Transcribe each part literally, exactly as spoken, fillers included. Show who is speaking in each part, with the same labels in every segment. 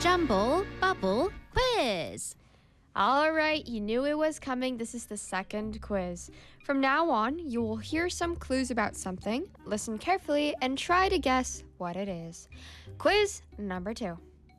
Speaker 1: Jumble Bubble Quiz.
Speaker 2: All right, you knew it was coming. This is the second quiz. From now on, you will hear some clues about something, listen carefully, and try to guess what it is. Quiz number two.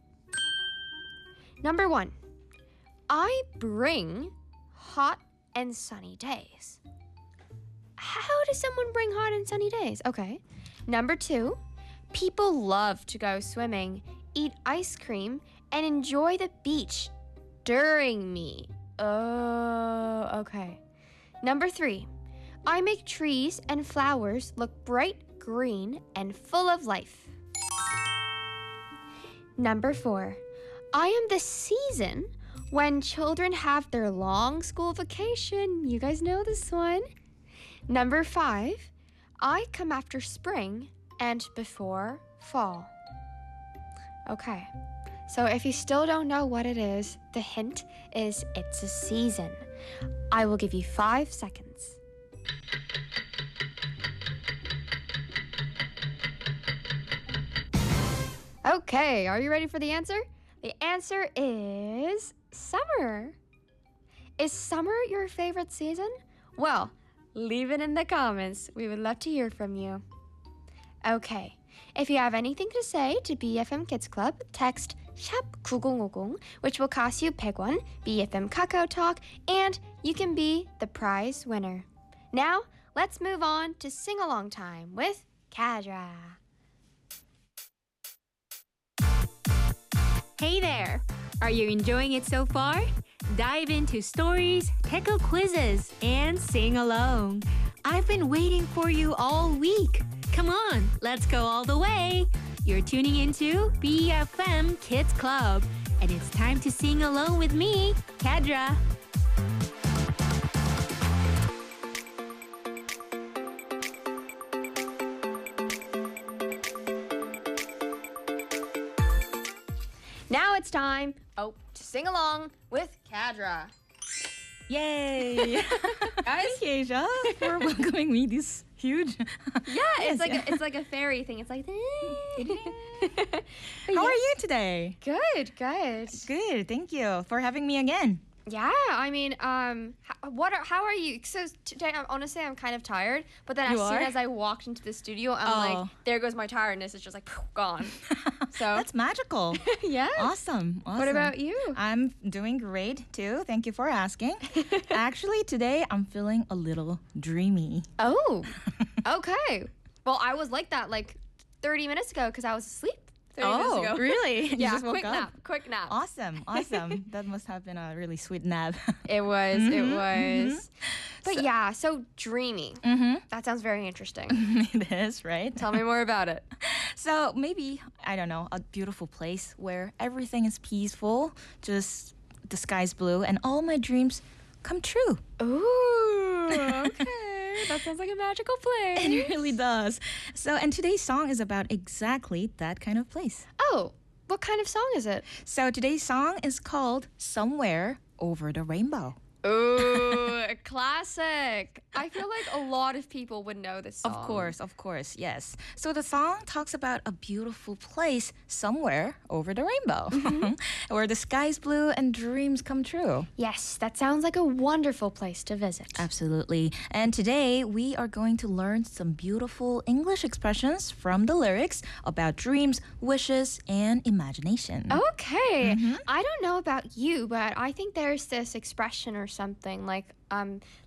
Speaker 2: Number one, I bring hot and sunny days. How does someone bring hot and sunny days? Okay. Number two, people love to go swimming, eat ice cream, and enjoy the beach during me. Oh, okay. Number three, I make trees and flowers look bright green and full of life. Number four, I am the season when children have their long school vacation. You guys know this one. Number five, I come after spring and before fall. Okay. So if you still don't know what it is, the hint is it's a season. I will give you five seconds. Okay, are you ready for the answer? The answer is summer. Is summer your favorite season? Well, leave it in the comments. We would love to hear from you. Okay, if you have anything to say to B F M Kids Club, text 샵 구공오공, which will cost you one hundred won, B F M Kakao Talk, and you can be the prize winner. Now, let's move on to sing-along time with Kadra.
Speaker 1: Hey there! Are you enjoying it so far? Dive into stories, tackle quizzes, and sing along. I've been waiting for you all week. Come on, let's go all the way. You're tuning into B F M Kids Club, and it's time to sing along with me, Kadra.
Speaker 2: Now it's time, oh, to sing along with Kadra.
Speaker 3: Yay!
Speaker 2: Guys?
Speaker 3: Thank you, Asia, for welcoming me this huge.
Speaker 2: Yeah, it's like a, it's like a fairy thing. It's like.
Speaker 3: How are you today?
Speaker 2: Good, good.
Speaker 3: Good, thank you for having me again.
Speaker 2: Yeah, I mean, um, h- what? Are, how are you? So today, I'm, honestly, I'm kind of tired. But then,
Speaker 3: You
Speaker 2: as soon
Speaker 3: are?
Speaker 2: as I walked into the studio, I'm
Speaker 3: Oh.
Speaker 2: like, there goes my tiredness. It's just like poof, gone. So
Speaker 3: That's magical.
Speaker 2: yeah.
Speaker 3: Awesome, awesome.
Speaker 2: What about you?
Speaker 3: I'm doing great too. Thank you for asking. Actually, today I'm feeling a little dreamy.
Speaker 2: Oh, okay. Well, I was like that like thirty minutes ago because I was asleep. thirty minutes ago.
Speaker 3: really? You
Speaker 2: Yeah,
Speaker 3: just woke
Speaker 2: quick
Speaker 3: up?
Speaker 2: nap. Quick nap.
Speaker 3: Awesome, awesome. That must have been a really sweet nap.
Speaker 2: It was. It
Speaker 3: Mhm,
Speaker 2: was. But yeah, so dreamy.
Speaker 3: mm-hmm.
Speaker 2: That sounds very interesting.
Speaker 3: It is, right?
Speaker 2: Tell me more about it.
Speaker 3: So maybe, I don't know, a beautiful place where everything is peaceful, just the sky's blue, and all my dreams come true.
Speaker 2: Ooh, okay. That sounds like a magical place.
Speaker 3: It really does. So, and today's song is about exactly that kind of place.
Speaker 2: Oh, what kind of song is it?
Speaker 3: So today's song is called Somewhere Over the Rainbow.
Speaker 2: Ooh, a classic. I feel like a lot of people would know this song.
Speaker 3: Of course, of course, yes. So the song talks about a beautiful place somewhere over the rainbow, where the sky's blue and dreams come true.
Speaker 2: Yes, that sounds like a wonderful place to visit.
Speaker 3: Absolutely. And today we are going to learn some beautiful English expressions from the lyrics about dreams, wishes, and imagination.
Speaker 2: Okay. I don't know about you, but I think there's this expression or something like um